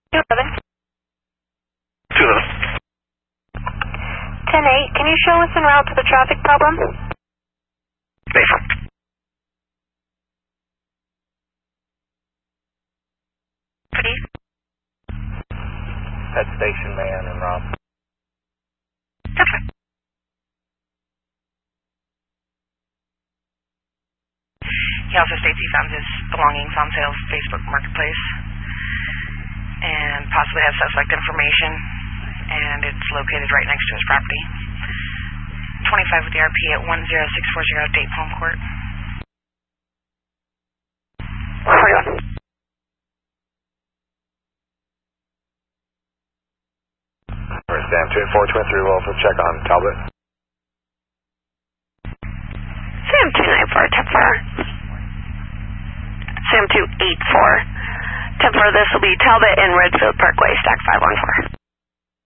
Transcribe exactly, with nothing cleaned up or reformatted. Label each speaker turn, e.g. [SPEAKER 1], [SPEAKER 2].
[SPEAKER 1] two eleven.
[SPEAKER 2] two eleven.
[SPEAKER 1] ten eight, can you show us en route to the traffic problem?
[SPEAKER 2] Bayfront.
[SPEAKER 1] Please.
[SPEAKER 3] Head station man and Rob.
[SPEAKER 1] Okay.
[SPEAKER 4] He also states he found his belongings on sale Facebook Marketplace and possibly has suspect information, and it's located right next to his property. twenty-five with the R P at one zero six four zero Date Palm Court.
[SPEAKER 1] forty-one.
[SPEAKER 3] Sam two four two three, we'll also check on Talbot.
[SPEAKER 1] Sam two nine four, ten four. Sam two eight four. ten four, this will be Talbot and Redfield Parkway, stack five one four.